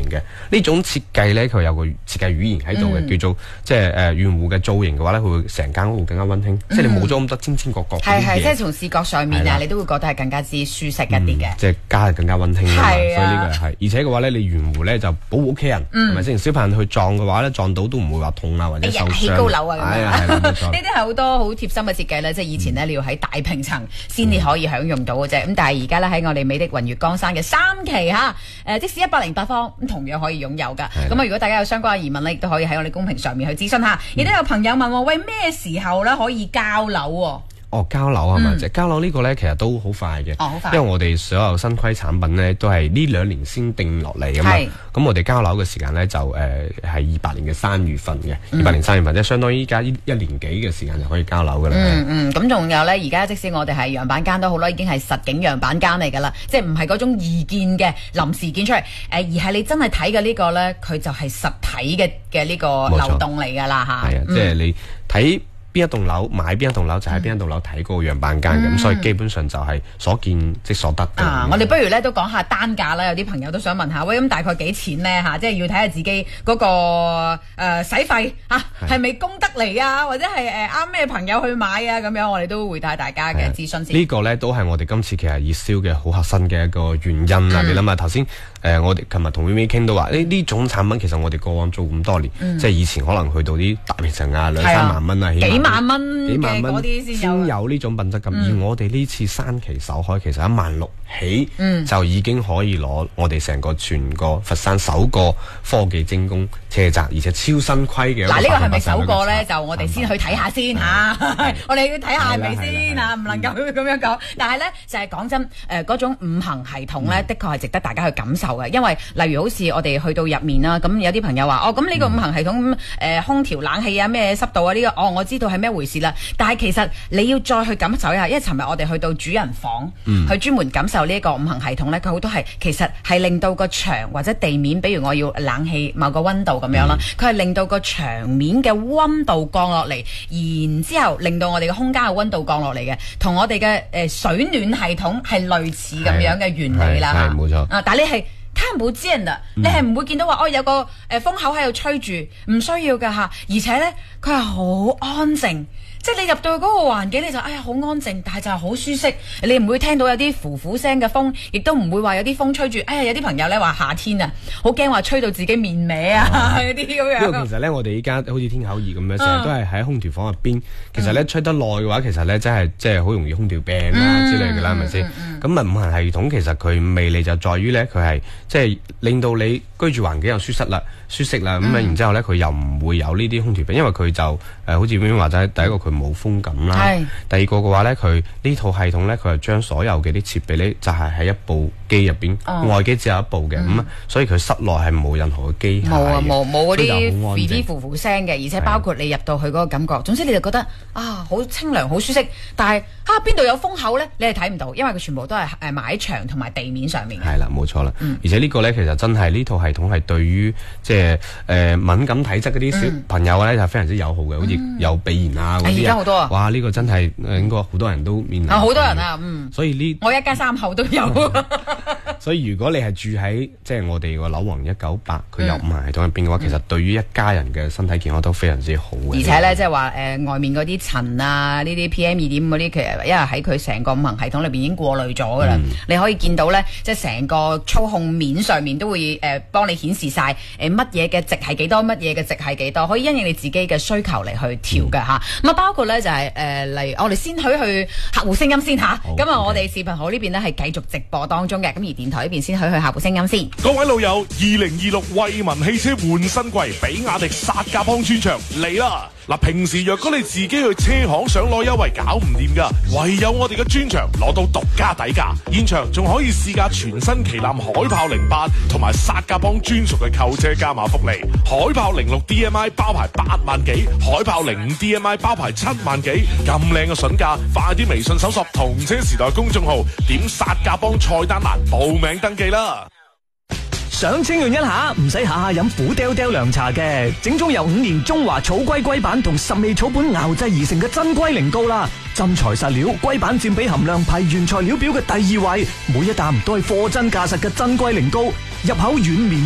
嘅。呢種設計咧，佢有個設計語言喺度嘅，叫做即係圓弧嘅造型嘅話咧，佢會成間屋更加溫馨，即係你冇咗咁多尖尖角角。 係，即係從視覺上面啊，你都會覺得係更加之舒適一啲嘅。 即係家係更加溫馨㗎嘛，所以呢個係。而且嘅話咧，你圓弧咧就保護屋企人，係咪先？小朋友去撞嘅話咧，撞到都唔會話痛啊或者受傷。 起高樓啊咁樣。 呢啲係好多好貼心嘅設計咧，即係以前咧你要喺大平層先至可以享用到嘅啫。咁但係而家咧喺我哋美的雲月江山嘅3期嚇，即使108方咁同樣可以擁有㗎。咁啊，如果大家有相關嘅疑問咧，亦都可以喺我哋公屏上面去諮詢下。亦都有朋友問我，喂，咩時候咧可以交樓喎？ 交樓係咪？即係交樓呢個咧，其實都好快嘅。 好快。 因為我哋所有新規產品咧，都係呢2年先定落嚟㗎嘛。咁我哋交樓嘅時間咧，就係28年嘅3月份嘅。28年3月份，即係相當於依家1年幾嘅時間就可以交樓㗎啦。 咁仲有咧，而家即使我哋係樣板間都好啦，已經係實景樣板間嚟㗎啦，即係唔係嗰種異建嘅臨時建出嚟，而係你真係睇嘅呢個咧，佢就係實體嘅呢個流動嚟㗎啦嚇。 係啊，即係你睇邊一棟樓買邊一棟樓就喺邊一棟樓睇嗰個樣板間嘅，咁所以基本上就係所見即所得嘅。 我哋不如咧都講下單價啦，有啲朋友都想問下，喂，咁大概幾錢咧嚇？即係要睇下自己嗰個使費嚇係咪供得嚟啊，或者係啱咩朋友去買啊咁樣，我哋都回答大家嘅諮詢先。 呢個咧都係我哋今次其實熱銷嘅好核心嘅一個原因啦。你諗下頭先我哋琴日同 Vivi 傾到話呢種產品其實我哋過往做咁多年，即係以前可能去到啲大平層啊2-3萬蚊啊， 幾萬蚊嘅嗰啲先有呢種品質感。而我哋呢次3期首開其實16000起，就已經可以攞我哋成個全個佛山首個科技精工車宅，而且超新規嘅。 嗱，呢個係咪首個咧？就我哋先去睇下先嚇，我哋要睇下係咪先嚇，唔能夠咁樣講。但係咧就係講真，嗰種5行系統咧，的確係值得大家去感受嘅。因為例如好似我哋去到入面啦，咁有啲朋友話咁呢個5行系統空調冷氣啊咩濕度啊呢個我知道係咩回事啦。但係其實你要再去感受一下，因為尋日我哋去到主人房，去專門感受呢一個5行系統咧，佢好多係其實係令到個牆或者地面，比如我要冷氣某個溫度咁樣啦，佢係令到個牆面嘅溫度降落嚟，然之後令到我哋嘅空間嘅溫度降落嚟嘅，同我哋嘅水暖系統係類似咁樣嘅原理啦。 係冇錯。 但係你係看不見的，你係唔會見到話有個風口喺度吹住，唔需要㗎嚇。而且咧，佢係好安靜。即係你入到去嗰個環境，你就好安靜，但係就係好舒適。你唔會聽到有啲呼呼聲嘅風，亦都唔會話有啲風吹住。有啲朋友咧話夏天啊，好驚話吹到自己面歪啊，嗰啲咁樣。 因為其實咧，我哋依家好似天口熱咁樣，成日都係喺空調房入邊。其實咧吹得耐嘅話，其實咧真係即係好容易空調病啊之類嘅啦，係咪先？咁5行系統其實佢魅力就在於咧，佢係即係令到你居住環境又舒適啦，咁然之後咧，佢又唔會有呢啲空調病，因為佢就好似邊話齋，第一個佢冇風感啦，第二個嘅話咧，佢呢套系統咧，佢係將所有嘅啲設備咧，就係喺一部機入邊，外機只有一部嘅，咁所以佢室內係冇任何嘅機械嘅， 冇嗰啲飛飛呼呼聲嘅，而且包括你入到去嗰個感覺，總之你就覺得好清涼、好舒適，但係邊度有風口咧，你係睇唔到，因為佢全部都係埋喺牆同埋地面上面嘅。係啦，冇錯啦，而且呢個咧其實真係呢套系統係對於即係敏感體質嗰啲小朋友咧係非常之友好嘅，好似有鼻炎啊嗰啲。而家好多啊！哇，呢個真係應該好多人都面臨。 好多人啊， 所以我一家3口都有。 所以如果你係住喺即係我哋個樓王198，佢有5行系統入邊嘅話，其實對於一家人嘅身體健康都非常之好嘅。 而且咧，即係話外面嗰啲塵啊，呢啲 PM2.5嗰啲，其實因為喺佢成個5行系統裏邊已經過濾咗噶啦。你可以見到咧，即係成個操控面上面都會幫你顯示晒乜嘢嘅值係幾多，乜嘢嘅值係幾多，可以因應你自己嘅需求嚟去調㗎嚇。咁包括咧就係例如我哋先去客戶聲音先嚇。咁我哋視頻號呢邊呢係繼續直播當中嘅，咁而電台呢邊先去客戶聲音先。 各位老友，2026惠民汽車換新貴，比亞迪薩甲邦專場嚟啦！嗱，平時若果你自己去車行想攞優惠搞唔掂噶，唯有我哋嘅專場攞到獨家底價，現場仲可以試駕全新旗艦海豹08同埋薩甲邦專屬嘅購車加碼福利。海豹06 DMI 包牌8萬幾，海豹05 DMI 包牌7萬幾，咁靚嘅筍價，快啲微信搜索同車時代公眾號，點薩甲邦菜單欄報名登記啦！ 想清潤一下，唔使下下飲苦爹爹涼茶嘅，整種由5年中華草龜龜板同10味草本熬製而成嘅真龜苓膏啦。真材實料，龜板佔比含量排原材料表嘅第2位，每一啖都係貨真價實嘅真龜苓膏，入口軟綿。